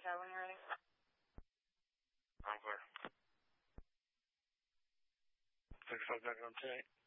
Tower when you're ready. I'm clear. 65 back on 10.